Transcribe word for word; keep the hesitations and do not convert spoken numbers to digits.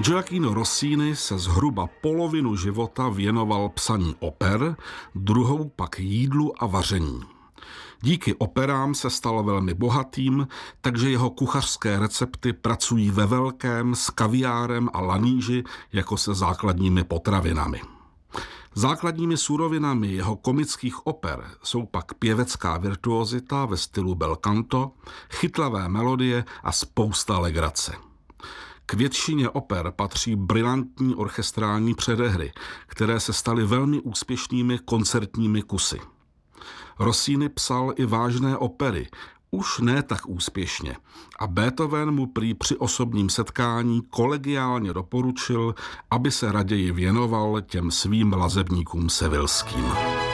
Gioachino Rossini se zhruba polovinu života věnoval psaní oper, druhou pak jídlu a vaření. Díky operám se stal velmi bohatým, takže jeho kuchařské recepty pracují ve velkém s kaviárem a laníži jako se základními potravinami. Základními surovinami jeho komických oper jsou pak pěvecká virtuozita ve stylu bel canto, chytlavé melodie a spousta legrace. K většině oper patří brilantní orchestrální předehry, které se staly velmi úspěšnými koncertními kusy. Rossini psal i vážné opery, už ne tak úspěšně, a Beethoven mu prý při osobním setkání kolegiálně doporučil, aby se raději věnoval těm svým lazebníkům sevilským.